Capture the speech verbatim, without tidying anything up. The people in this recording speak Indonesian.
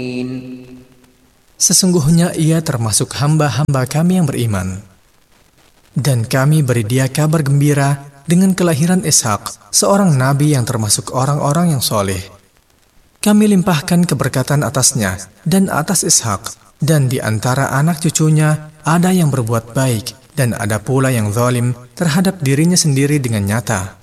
Sesungguhnya ia termasuk hamba-hamba kami yang beriman. Dan kami beri dia kabar gembira dengan kelahiran Ishak, seorang nabi yang termasuk orang-orang yang soleh. Kami limpahkan keberkatan atasnya dan atas Ishak, dan di antara anak cucunya ada yang berbuat baik, dan ada pula yang zalim terhadap dirinya sendiri dengan nyata.